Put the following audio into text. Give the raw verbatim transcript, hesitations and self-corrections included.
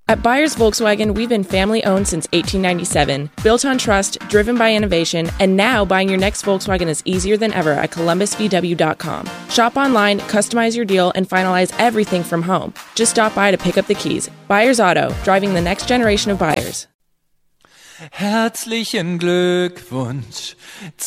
At Buyers Volkswagen, we've been family-owned since eighteen ninety-seven, built on trust, driven by innovation, and now buying your next Volkswagen is easier than ever at columbus v w dot com. Shop online, customize your deal, and finalize everything from home. Just stop by to pick up the keys. Buyers Auto, driving the next generation of buyers. Herzlichen Glückwunsch